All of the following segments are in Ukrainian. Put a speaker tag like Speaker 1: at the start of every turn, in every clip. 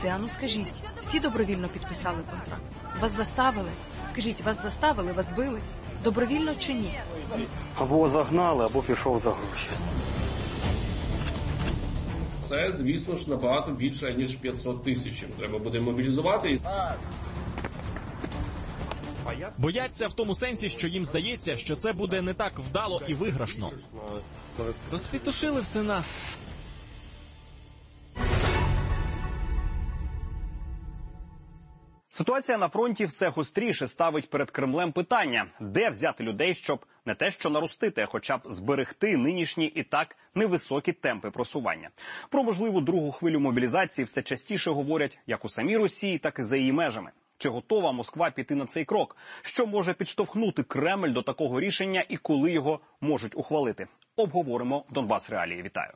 Speaker 1: А ну скажіть, всі добровільно підписали контракт? Вас заставили? Скажіть, вас заставили, вас били? Добровільно чи ні?
Speaker 2: Або загнали, або пішов за гроші.
Speaker 3: Це, звісно ж, набагато більше, ніж 500 тисяч. Треба буде мобілізувати.
Speaker 4: Бояться в тому сенсі, що їм здається, що це буде не так вдало і виграшно. Розпітушили все на...
Speaker 5: Ситуація на фронті все гостріше ставить перед Кремлем питання, де взяти людей, щоб не те що наростити, а хоча б зберегти нинішні і так невисокі темпи просування. Про можливу другу хвилю мобілізації все частіше говорять як у самій Росії, так і за її межами. Чи готова Москва піти на цей крок? Що може підштовхнути Кремль до такого рішення і коли його можуть ухвалити? Обговоримо в Донбас Реалії. Вітаю.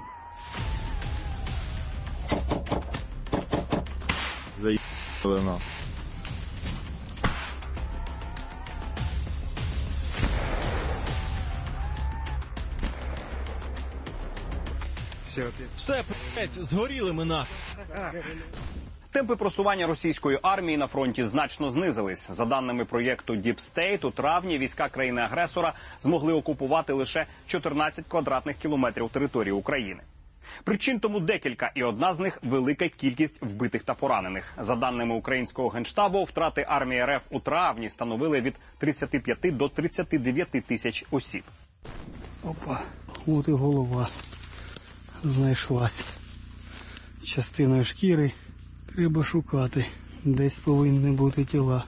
Speaker 4: Все, згоріли ми на...
Speaker 5: Темпи просування російської армії на фронті значно знизились. За даними проєкту Deep State, у травні війська країни-агресора змогли окупувати лише 14 квадратних кілометрів території України. Причин тому декілька, і одна з них – велика кількість вбитих та поранених. За даними українського Генштабу, втрати армії РФ у травні становили від 35 до 39 тисяч осіб.
Speaker 2: Опа, от і голова знайшлась. З частиною шкіри треба шукати. Десь повинні бути тіла.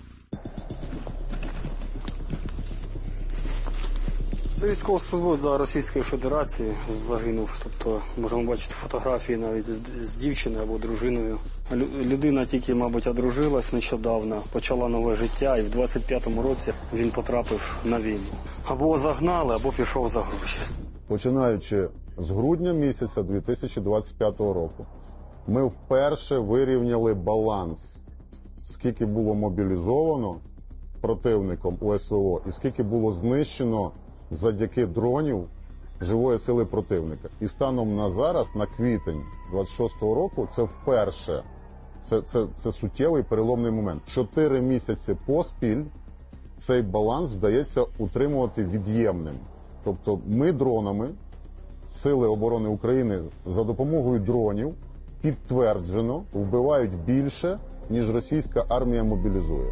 Speaker 2: Це військовослужбовець Російської Федерації загинув. Тобто, можемо бачити фотографії навіть з дівчиною або дружиною. Людина тільки, мабуть, одружилась нещодавно, почала нове життя, і в 25-му році він потрапив на війну. Або загнали, або пішов за гроші.
Speaker 6: Починаючи з грудня місяця 2025 року, ми вперше вирівняли баланс, скільки було мобілізовано противником у СВО і скільки було знищено завдяки дронів живої сили противника. І станом на зараз, на квітень 26-го року, це вперше, це суттєвий переломний момент. 4 місяці поспіль цей баланс вдається утримувати від'ємним. Тобто ми дронами, Сили оборони України за допомогою дронів підтверджено вбивають більше, ніж російська армія мобілізує.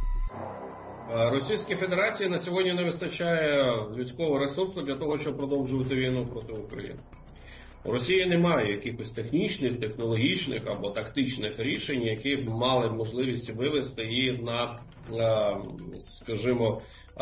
Speaker 3: Російській Федерації на сьогодні не вистачає людського ресурсу для того, щоб продовжувати війну проти України. У Росії немає якихось технічних, технологічних або тактичних рішень, які б мали можливість вивести її на, скажімо,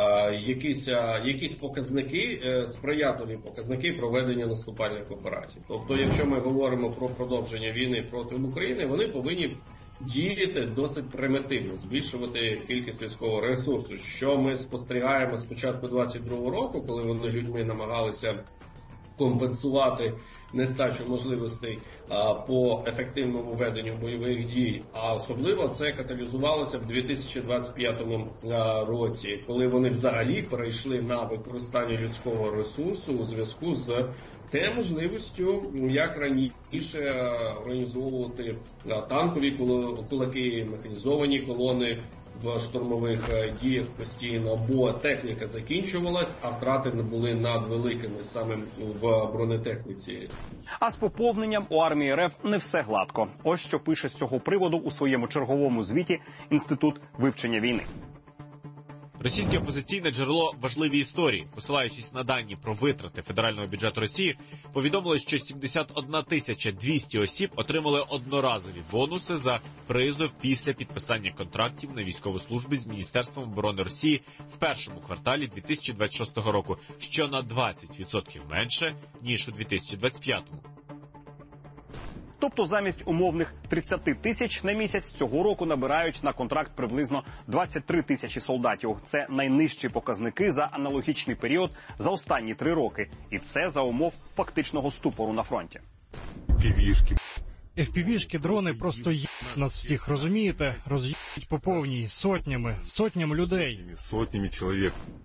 Speaker 3: якісь показники, сприятливі показники проведення наступальних операцій. Тобто, якщо ми говоримо про продовження війни проти України, вони повинні діяти досить примітивно, збільшувати кількість людського ресурсу, що ми спостерігаємо з початку 2022 року, коли вони людьми намагалися компенсувати нестачу можливостей по ефективному веденню бойових дій. А особливо це каталізувалося в 2025 році, коли вони взагалі перейшли на використання людського ресурсу у зв'язку з можливістю, як раніше, організовувати танкові кулаки, механізовані колони в штурмових діях постійно, бо техніка закінчувалась, а втрати не були надвеликими саме в бронетехніці.
Speaker 5: А з поповненням у армії РФ не все гладко. Ось що пише з цього приводу у своєму черговому звіті Інститут вивчення війни.
Speaker 4: Російське опозиційне джерело «Важливі історії», посилаючись на дані про витрати федерального бюджету Росії, повідомило, що 71 200 осіб отримали одноразові бонуси за призов після підписання контрактів на військову службу з Міністерством оборони Росії в першому кварталі 2026 року, що на 20% менше, ніж у 2025-му.
Speaker 5: Тобто замість умовних 30 тисяч на місяць цього року набирають на контракт приблизно 23 тисячі солдатів. Це найнижчі показники за аналогічний період за останні 3 роки. І це за умов фактичного ступору на фронті.
Speaker 7: FPV-шки, дрони просто їбуть нас всіх, розумієте? Роз'їбуть по повній, сотнями людей.
Speaker 8: Сотнями чоловік.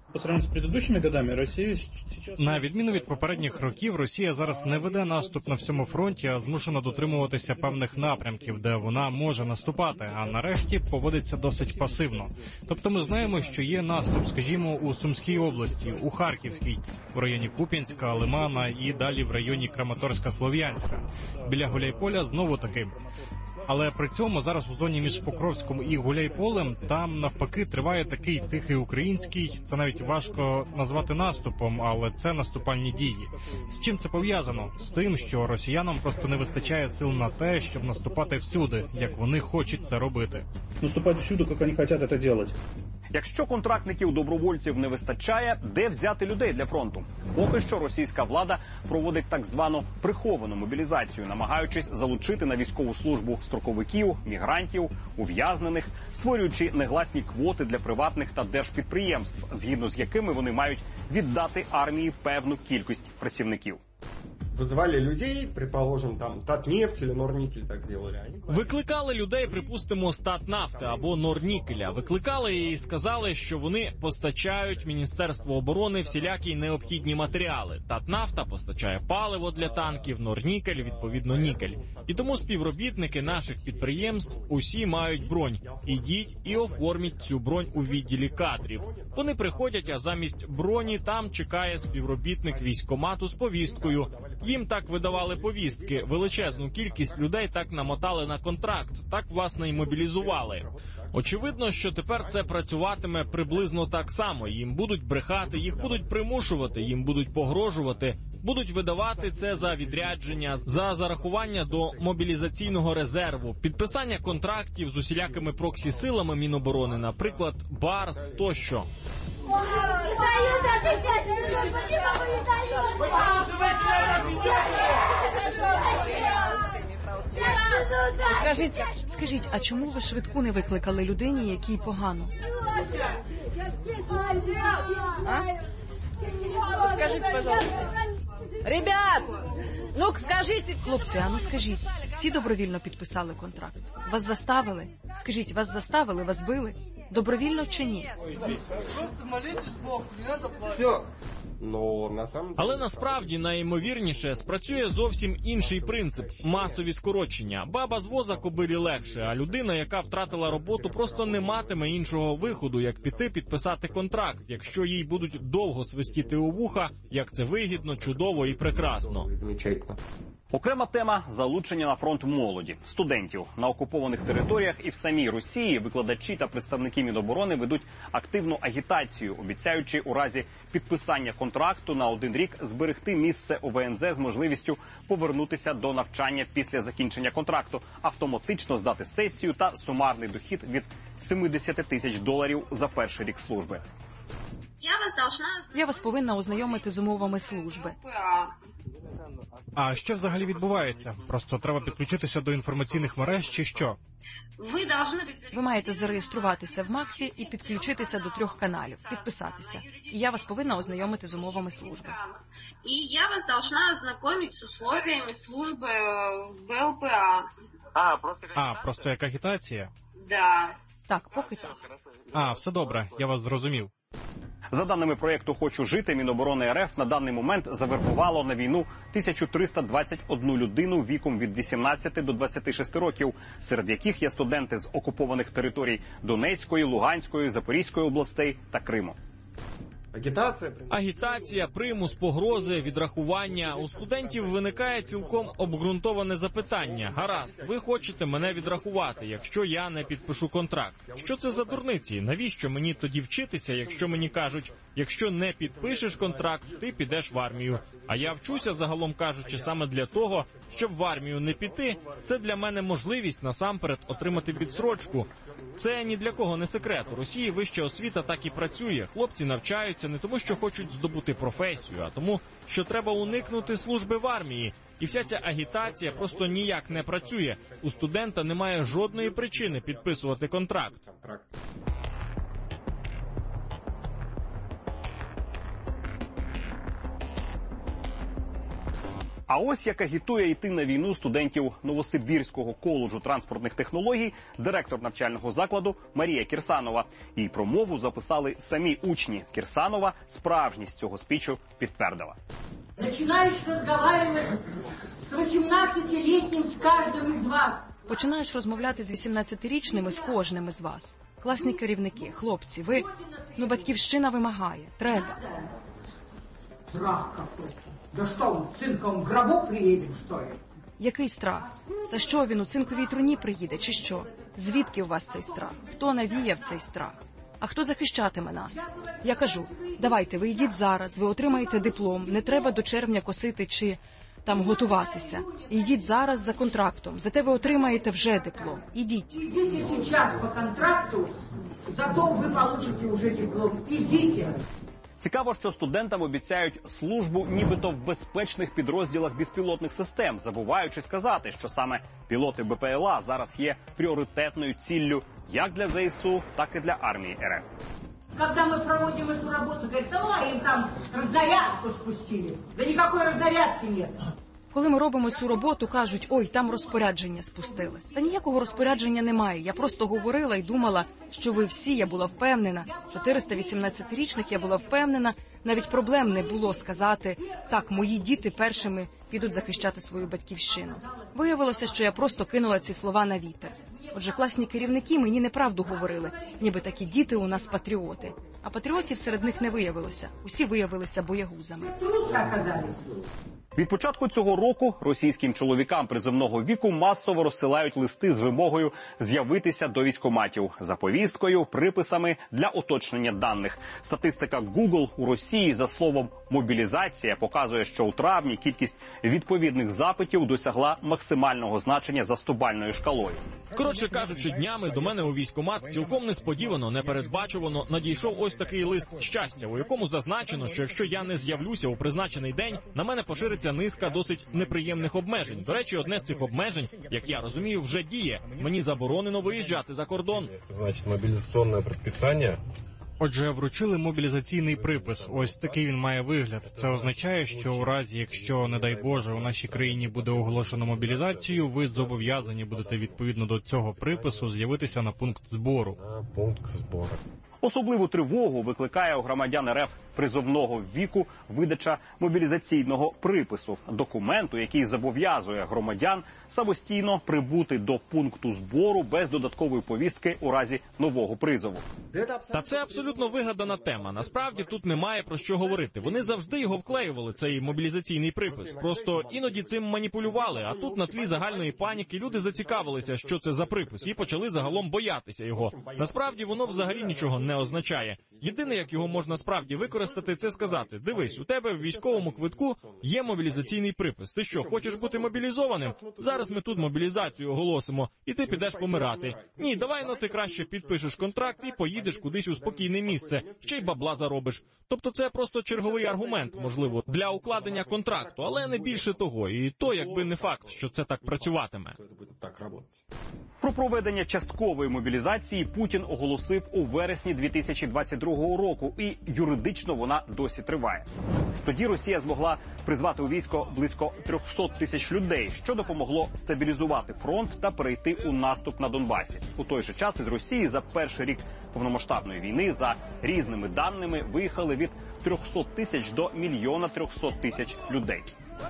Speaker 8: По сравнению з предыдущими годами, Росія зараз...
Speaker 7: На відміну від попередніх років, Росія зараз не веде наступ на всьому фронті, а змушена дотримуватися певних напрямків, де вона може наступати, а нарешті поводиться досить пасивно. Тобто ми знаємо, що є наступ, скажімо, у Сумській області, у Харківській, у районі Куп'янська, Лимана і далі в районі Краматорська-Слов'янська. Біля Гуляйполя знову таки. Але при цьому зараз у зоні між Покровськом і Гуляйполем там навпаки триває такий тихий український, це навіть важко назвати наступом, але це наступальні дії. З чим це пов'язано? З тим, що росіянам просто не вистачає сил на те, щоб наступати всюди, як вони хочуть це робити.
Speaker 8: Наступати всюди, як вони хочуть це робити.
Speaker 5: Якщо контрактників-добровольців не вистачає, де взяти людей для фронту? Поки що російська влада проводить так звану приховану мобілізацію, намагаючись залучити на військову службу строковиків, мігрантів, ув'язнених, створюючи негласні квоти для приватних та держпідприємств, згідно з якими вони мають віддати армії певну кількість працівників.
Speaker 9: Визивали людей, предположим, там Татнефть или Норникель так делали.
Speaker 10: Викликали людей, припустимо, з Татнафти або Норнікеля. Викликали і сказали, що вони постачають Міністерству оборони всілякі необхідні матеріали. Татнафта постачає паливо для танків, Норнікель, відповідно, нікель. І тому співробітники наших підприємств усі мають бронь. Ідіть і оформіть цю бронь у відділі кадрів. Вони приходять, а замість броні там чекає співробітник військкомату з повісткою. Їм так видавали повістки, величезну кількість людей так намотали на контракт, так, власне, і мобілізували. Очевидно, що тепер це працюватиме приблизно так само. Їм будуть брехати, їх будуть примушувати, їм будуть погрожувати, будуть видавати це за відрядження, за зарахування до мобілізаційного резерву, підписання контрактів з усілякими проксі-силами Міноборони, наприклад, БАРС тощо.
Speaker 1: Скажіть, а чому ви швидку не викликали людині, якій погано?
Speaker 11: Вот скажите, пожалуйста. Ребят, ну скажите.
Speaker 1: Хлопці, а ну скажіть, всі добровільно підписали контракт? Вас заставили? Скажіть, вас заставили, вас били? Добровільно чи ні?
Speaker 10: Але насправді, найімовірніше, спрацює зовсім інший принцип – масові скорочення. Баба з воза кобилі легше, а людина, яка втратила роботу, просто не матиме іншого виходу, як піти підписати контракт, якщо їй будуть довго свистіти у вуха, як це вигідно, чудово і прекрасно.
Speaker 5: Окрема тема – залучення на фронт молоді, студентів. На окупованих територіях і в самій Росії викладачі та представники Міноборони ведуть активну агітацію, обіцяючи у разі підписання контракту на 1 рік зберегти місце у ВНЗ з можливістю повернутися до навчання після закінчення контракту, автоматично здати сесію та сумарний дохід від $70 тисяч за перший рік служби.
Speaker 1: Я вас повинна ознайомити з умовами служби.
Speaker 7: А що взагалі відбувається? Просто треба підключитися до інформаційних мереж чи що?
Speaker 1: Ви маєте зареєструватися в МАКСі і підключитися до 3 каналів, підписатися. І я вас повинна ознайомити з умовами служби.
Speaker 12: І я вас должна ознакомить з условиями служби в БЛПА.
Speaker 7: Просто як агітація?
Speaker 12: Да.
Speaker 1: Так, поки так.
Speaker 7: Все добре, я вас зрозумів.
Speaker 5: За даними проєкту «Хочу жити», Міноборони РФ на даний момент завербувало на війну 1321 людину віком від 18 до 26 років, серед яких є студенти з окупованих територій Донецької, Луганської, Запорізької областей та Криму.
Speaker 10: Агітація, примус, погрози, відрахування. У студентів виникає цілком обґрунтоване запитання. Гаразд, ви хочете мене відрахувати, якщо я не підпишу контракт. Що це за дурниці? Навіщо мені тоді вчитися, якщо мені кажуть, якщо не підпишеш контракт, ти підеш в армію. А я вчуся, загалом кажучи, саме для того, щоб в армію не піти. Це для мене можливість насамперед отримати відстрочку. Це ні для кого не секрет. У Росії вища освіта так і працює. Хлопці навчаються не тому, що хочуть здобути професію, а тому, що треба уникнути служби в армії. І вся ця агітація просто ніяк не працює. У студента немає жодної причини підписувати контракт.
Speaker 5: А ось як агітує йти на війну студентів Новосибірського коледжу транспортних технологій директор навчального закладу Марія Кірсанова. Її промову записали самі учні. Кірсанова справжність цього спічу підтвердила.
Speaker 13: Починаєш розмовляти з 18-літнім з кожним із вас.
Speaker 1: Починаєш розмовляти з 18-річними з кожним із вас. Класні керівники, хлопці, ви... батьківщина вимагає. Треба.
Speaker 13: Страх какой-то. Да що, в цинковому гробу приїде, що ли?
Speaker 1: Який страх? Та що, він у цинковій труні приїде, чи що? Звідки у вас цей страх? Хто навіяв цей страх? А хто захищатиме нас? Я кажу, давайте, ви йдіть зараз, ви отримаєте диплом, не треба до червня косити чи там готуватися. Йдіть зараз за контрактом, зате ви отримаєте вже диплом. Ідіть.
Speaker 13: Ідіть зараз по контракту, зато ви получите вже диплом. Ідіть.
Speaker 5: Цікаво, що студентам обіцяють службу нібито в безпечних підрозділах безпілотних систем, забуваючи сказати, що саме пілоти БПЛА зараз є пріоритетною ціллю як для ЗСУ, так і для армії РФ.
Speaker 13: Когда мы проводим эту работу, говорят, да им там разнарядку спустили. Да никакой разнарядки нет.
Speaker 1: Коли ми робимо цю роботу, кажуть, ой, там розпорядження спустили. Та ніякого розпорядження немає. Я просто говорила і думала, що ви всі, я була впевнена. 418-річник, я була впевнена. Навіть проблем не було сказати, так, мої діти першими підуть захищати свою батьківщину. Виявилося, що я просто кинула ці слова на вітер. Отже, класні керівники мені неправду говорили, ніби такі діти у нас патріоти. А патріотів серед них не виявилося. Усі виявилися боягузами.
Speaker 5: Від початку цього року російським чоловікам призовного віку масово розсилають листи з вимогою з'явитися до військкоматів за повісткою, приписами для уточнення даних. Статистика Google у Росії за словом «мобілізація» показує, що у травні кількість відповідних запитів досягла максимального значення за стобальною шкалою.
Speaker 10: Коротше кажучи, днями до мене у військкомат цілком несподівано, непередбачувано надійшов ось такий лист щастя, у якому зазначено, що якщо я не з'явлюся у призначений день, на мене пошириться низка досить неприємних обмежень. До речі, одне з цих обмежень, як я розумію, вже діє. Мені заборонено виїжджати за кордон.
Speaker 14: Значить, мобілізаційне предписання.
Speaker 7: Отже, вручили мобілізаційний припис. Ось такий він має вигляд. Це означає, що у разі, якщо, не дай Боже, у нашій країні буде оголошено мобілізацію, ви зобов'язані будете відповідно до цього припису з'явитися на пункт збору.
Speaker 5: Особливу тривогу викликає у громадян РФ призовного віку видача мобілізаційного припису, документу, який зобов'язує громадян самостійно прибути до пункту збору без додаткової повістки у разі нового призову.
Speaker 10: Та це абсолютно вигадана тема. Насправді тут немає про що говорити. Вони завжди його вклеювали, цей мобілізаційний припис. Просто іноді цим маніпулювали, а тут на тлі загальної паніки люди зацікавилися, що це за припис, і почали загалом боятися його. Насправді воно взагалі нічого не означає. Єдине, як його можна справді використати, це сказати: дивись, у тебе в військовому квитку є мобілізаційний припис. Ти що, хочеш бути мобілізованим? Зараз ми тут мобілізацію оголосимо, і ти підеш помирати. Ні, давай, ну ти краще підпишеш контракт і поїдеш кудись у спокійне місце, ще й бабла заробиш. Тобто це просто черговий аргумент, можливо, для укладення контракту, але не більше того. І то, якби не факт, що це так працюватиме.
Speaker 5: Про проведення часткової мобілізації Путін оголосив у вересні 2022 року, і юридично вона досі триває. Тоді Росія змогла призвати у військо близько 300 тисяч людей, що допомогло стабілізувати фронт та перейти у наступ на Донбасі. У той же час із Росії за перший рік повномасштабної війни, за різними даними, виїхали від 300 тисяч до 1 300 000 людей.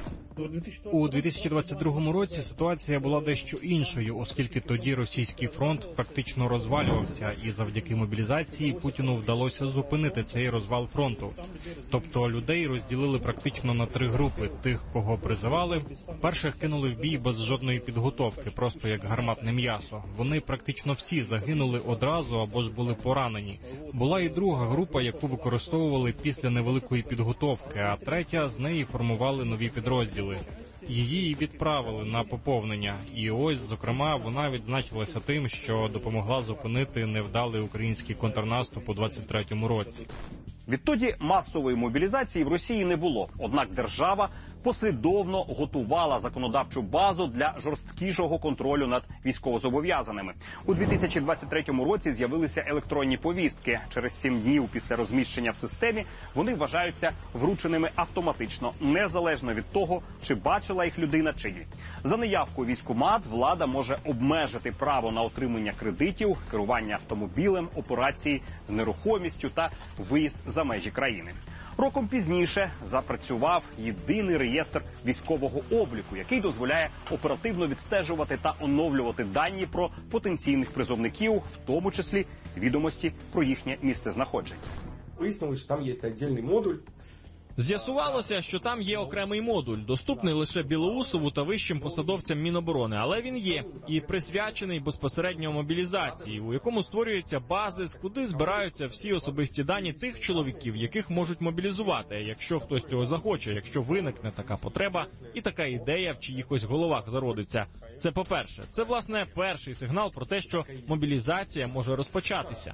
Speaker 7: У 2022 році ситуація була дещо іншою, оскільки тоді російський фронт практично розвалювався, і завдяки мобілізації Путіну вдалося зупинити цей розвал фронту. Тобто людей розділили практично на 3 групи: тих, кого призивали, перших кинули в бій без жодної підготовки, просто як гарматне м'ясо. Вони практично всі загинули одразу або ж були поранені. Була і друга група, яку використовували після невеликої підготовки, а третя з неї формували нові підрозділи. Її відправили на поповнення, і ось, зокрема, вона відзначилася тим, що допомогла зупинити невдалий український контрнаступ у 23-му році.
Speaker 5: Відтоді масової мобілізації в Росії не було, однак держава послідовно готувала законодавчу базу для жорсткішого контролю над військовозобов'язаними. У 2023 році з'явилися електронні повістки. Через 7 днів після розміщення в системі вони вважаються врученими автоматично, незалежно від того, чи бачила їх людина чи ні. За неявку у військкомат влада може обмежити право на отримання кредитів, керування автомобілем, операції з нерухомістю та виїзд за межі країни. Роком пізніше запрацював єдиний реєстр військового обліку, який дозволяє оперативно відстежувати та оновлювати дані про потенційних призовників, в тому числі відомості про їхнє місцезнаходження.
Speaker 9: Вияснилось, що там є окремий модуль.
Speaker 10: З'ясувалося, що там є окремий модуль, доступний лише Білоусову та вищим посадовцям Міноборони, але він є і присвячений безпосередньо мобілізації, у якому створюється базис, куди збираються всі особисті дані тих чоловіків, яких можуть мобілізувати, якщо хтось цього захоче, якщо виникне така потреба і така ідея в чиїхось головах зародиться. Це по-перше. Це, власне, перший сигнал про те, що мобілізація може розпочатися.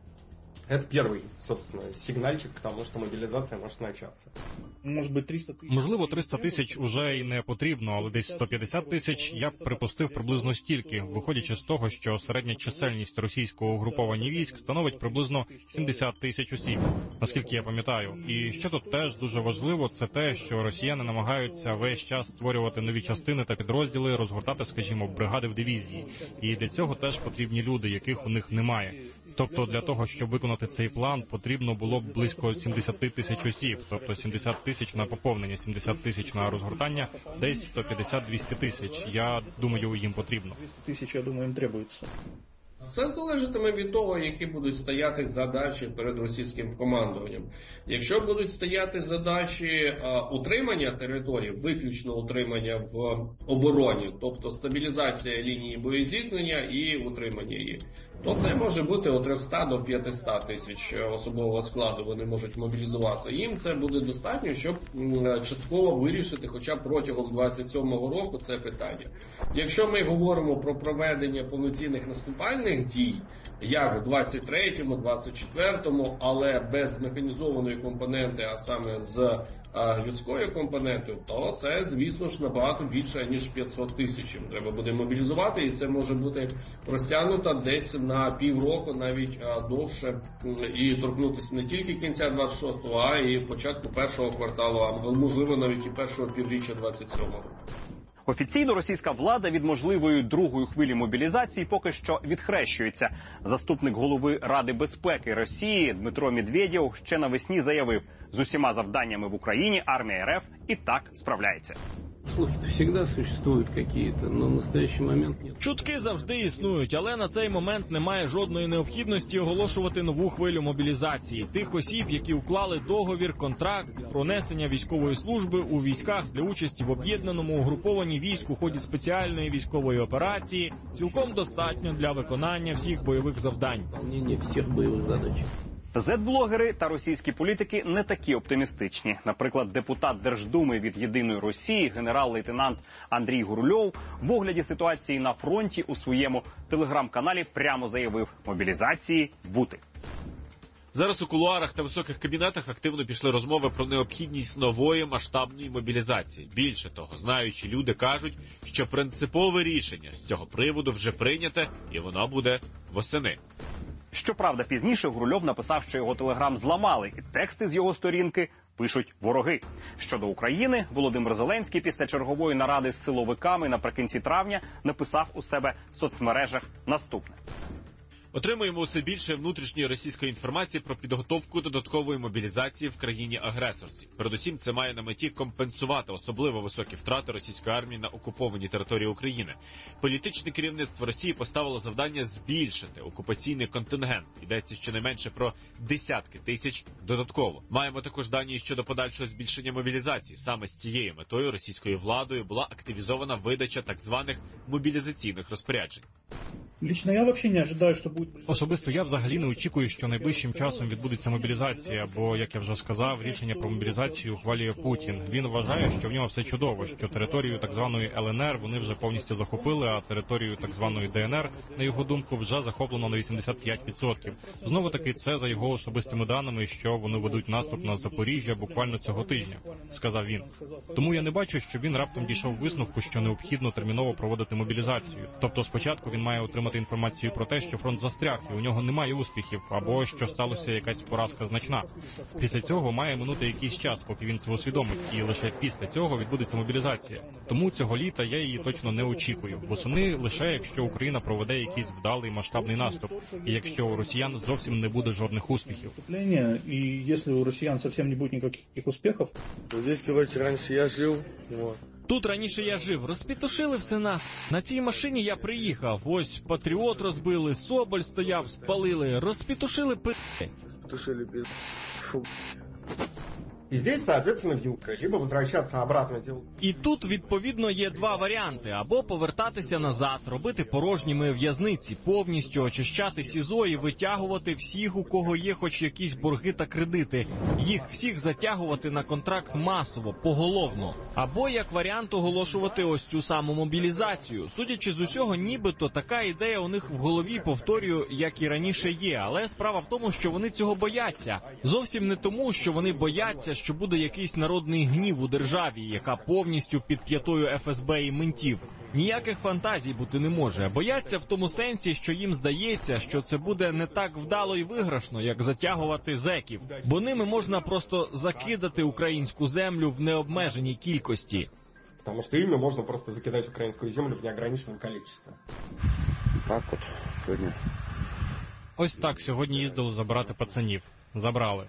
Speaker 9: Это первый, собственно, сигнальчик к тому, что мобилизация может начаться.
Speaker 7: Можливо, 300 тисяч уже й не потрібно, але десь 150 тисяч я б припустив приблизно стільки, виходячи з того, що середня чисельність російського угруповання військ становить приблизно 70 тисяч осіб, наскільки я пам'ятаю. І що тут теж дуже важливо, це те, що росіяни намагаються весь час створювати нові частини та підрозділи, розгортати, скажімо, бригади в дивізії. І для цього теж потрібні люди, яких у них немає. Тобто для того, щоб виконати цей план, потрібно було б близько 70 тисяч осіб. Тобто 70 тисяч на поповнення, 70 тисяч на розгортання, десь 150-200 тисяч. Я думаю, їм потрібно.
Speaker 8: 200 тисяч, я думаю, їм требується.
Speaker 3: Все залежатиме від того, які будуть стояти задачі перед російським командуванням. Якщо будуть стояти задачі утримання території, виключно утримання в обороні, тобто стабілізація лінії боєзіткнення і утримання її, то це може бути від 300 до 500 тисяч особового складу вони можуть мобілізувати. Їм це буде достатньо, щоб частково вирішити хоча б протягом 27-го року це питання. Якщо ми говоримо про проведення повноцінних наступальних дій, як у 23-му, 24-му, але без механізованої компоненти, а саме з людською компонентою, то це, звісно ж, набагато більше, ніж 500 тисяч. Треба буде мобілізувати, і це може бути розтягнуто десь на півроку, навіть довше, і торкнутися не тільки кінця 26-го, а і початку першого кварталу, а можливо навіть і першого півріччя 27-го.
Speaker 5: Офіційно російська влада від можливої другої хвилі мобілізації поки що відхрещується. Заступник голови Ради безпеки Росії Дмитро Медведєв ще навесні заявив, з усіма завданнями в Україні армія РФ і так справляється.
Speaker 15: Слухи-то завжди существують якісь, але в настоящий момент ні.
Speaker 10: Чутки завжди існують, але на цей момент немає жодної необхідності оголошувати нову хвилю мобілізації тих осіб, які уклали договір, контракт про несення військової служби у військах для участі в об'єднаному угрупованні військ у ході спеціальної військової операції, цілком достатньо для виконання всіх бойових завдань.
Speaker 15: Виконання всіх бойових задач.
Speaker 5: Зет-блогери та російські політики не такі оптимістичні. Наприклад, депутат Держдуми від «Єдиної Росії» генерал-лейтенант Андрій Гурульов в огляді ситуації на фронті у своєму телеграм-каналі прямо заявив – мобілізації бути.
Speaker 4: Зараз у кулуарах та високих кабінетах активно пішли розмови про необхідність нової масштабної мобілізації. Більше того, знаючі люди кажуть, що принципове рішення з цього приводу вже прийняте, і воно буде восени.
Speaker 5: Щоправда, пізніше Гурульов написав, що його телеграм зламали, і тексти з його сторінки пишуть вороги. Щодо України, Володимир Зеленський після чергової наради з силовиками наприкінці травня написав у себе в соцмережах наступне.
Speaker 4: Отримуємо усе більше внутрішньої російської інформації про підготовку додаткової мобілізації в країні-агресорці. Передусім, це має на меті компенсувати особливо високі втрати російської армії на окупованій території України. Політичне керівництво Росії поставило завдання збільшити окупаційний контингент. Йдеться щонайменше про десятки тисяч додатково. Маємо також дані щодо подальшого збільшення мобілізації. Саме з цією метою російською владою була активізована видача так званих мобілізаційних розпоряджень.
Speaker 8: Лично я вообще не ожидаю, что будет
Speaker 7: Особисто я взагалі не очікую, що найближчим часом відбудеться мобілізація, бо, як я вже сказав, рішення про мобілізацію ухвалює Путін. Він вважає, що в нього все чудово, що територію так званої ЛНР вони вже повністю захопили, а територію так званої ДНР, на його думку, вже захоплено на 85%. Знову таки, це за його особистими даними, що вони ведуть наступ на Запоріжжя буквально цього тижня, сказав він. Тому я не бачу, що він раптом дійшов висновку, що необхідно терміново проводити мобілізацію. Тобто спочатку він має отримати інформацію про те, що фронт застряг і у нього немає успіхів, або що сталося якась поразка значна. Після цього має минути якийсь час, поки він це усвідомить, і лише після цього відбудеться мобілізація. Тому цього літа я її точно не очікую. Восени лише якщо Україна проведе якийсь вдалий масштабний наступ, і якщо у росіян зовсім не буде жодних успіхів.
Speaker 8: І якщо у росіян зовсім не буде ніяких успіхів.
Speaker 14: Здесь, короче, раніше я жив, вот.
Speaker 10: Тут раніше я жив, розпітушили все на цій машині я приїхав, ось Патріот розбили, Соболь стояв, спалили, розпітушили
Speaker 14: Тушили Фу.
Speaker 9: И здесь, соответственно, вилка, либо возвращаться обратно делать.
Speaker 10: І тут, відповідно, є два варіанти. Або повертатися назад, робити порожніми в'язниці, повністю очищати СІЗО і витягувати всіх, у кого є хоч якісь борги та кредити. Їх всіх затягувати на контракт масово, поголовно. Або, як варіант, оголошувати ось цю саму мобілізацію. Судячи з усього, нібито така ідея у них в голові, повторюю, як і раніше є. Але справа в тому, що вони цього бояться. Зовсім не тому, що вони бояться, що буде якийсь народний гнів у державі, яка повністю під п'ятою ФСБ і ментів. Ніяких фантазій бути не може. Бояться в тому сенсі, що їм здається, що це буде не так вдало і виграшно, як затягувати зеків. Бо ними можна просто закидати українську землю в необмеженій кількості.
Speaker 9: Тому що ими можна просто закидати українську землю в неограниченому кількості.
Speaker 14: Так от, сьогодні.
Speaker 7: Ось так сьогодні їздили забирати пацанів. Забрали.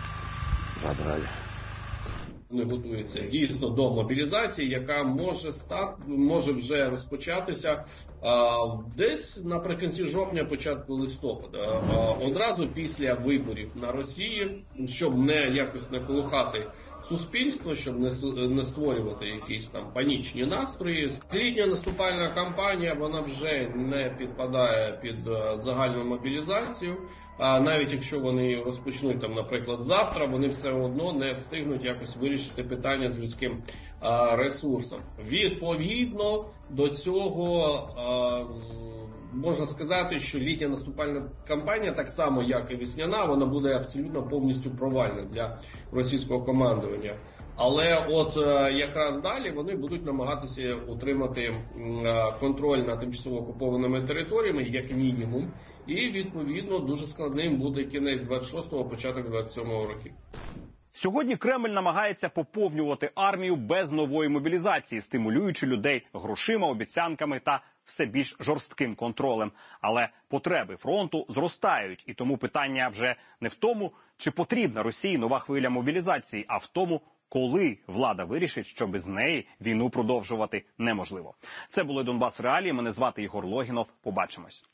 Speaker 3: Вони готуються дійсно до мобілізації, яка може вже розпочатися десь наприкінці жовтня, початку листопада, одразу після виборів на Росії, щоб не якось не колихати суспільство, щоб не створювати якісь там панічні настрої. Літня наступальна кампанія, вона вже не підпадає під загальну мобілізацію. А навіть якщо вони розпочнуть там, наприклад, завтра, вони все одно не встигнуть якось вирішити питання з людським ресурсом. Відповідно до цього можна сказати, що літня наступальна кампанія, так само як і весняна, вона буде абсолютно повністю провальна для російського командування. Але от якраз далі вони будуть намагатися утримати контроль над тимчасово окупованими територіями, як мінімум, і відповідно дуже складним буде кінець 26-го, початок 27-го років.
Speaker 5: Сьогодні Кремль намагається поповнювати армію без нової мобілізації, стимулюючи людей грошима, обіцянками та все більш жорстким контролем. Але потреби фронту зростають, і тому питання вже не в тому, чи потрібна Росії нова хвиля мобілізації, а в тому, коли влада вирішить, що без неї війну продовжувати неможливо. Це були Донбас Реалії. Мене звати Ігор Логінов. Побачимось.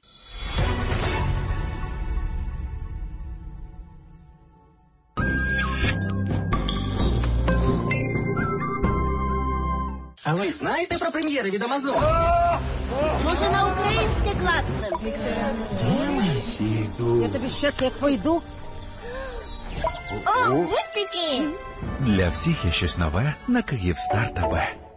Speaker 16: А ви знаєте про прем'єри від Амазон?
Speaker 17: Може, на українське клацнем?
Speaker 13: Я тобі щас як вийду.
Speaker 17: О, гуртики!
Speaker 18: Для всіх є щось нове на Київстар ТБ.